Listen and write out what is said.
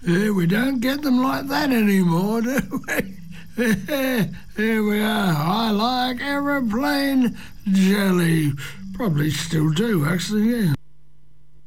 Yeah, we don't get them like that anymore, do we? Here we are. I like aeroplane jelly. Probably still do, actually, yeah.